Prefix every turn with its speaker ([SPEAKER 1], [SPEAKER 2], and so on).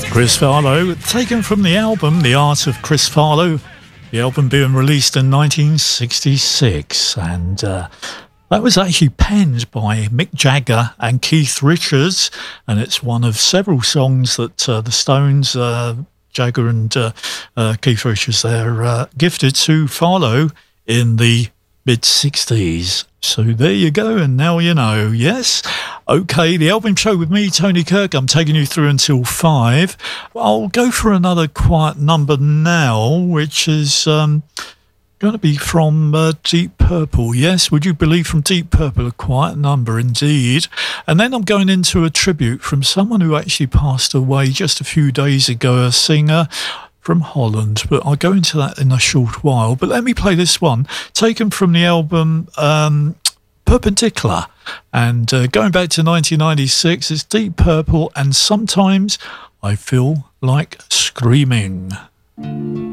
[SPEAKER 1] Chris Farlowe, taken from the album The Art of Chris Farlowe, the album being released in 1966, and that was actually penned by Mick Jagger and Keith Richards, and it's one of several songs that the Stones, Jagger and Keith Richards, they're gifted to Farlowe in the mid-60s. So there you go, and now you know. Yes? Okay, the Album Show with me, Tony Kirk. I'm taking you through until 5. I'll go for another quiet number now, which is going to be from Deep Purple. Yes, would you believe, from Deep Purple, a quiet number indeed. And then I'm going into a tribute from someone who actually passed away just a few days ago, a singer from Holland, but I'll go into that in a short while. But let me play this one, taken from the album Perpendicular, and going back to 1996. It's Deep Purple, and Sometimes I Feel Like Screaming.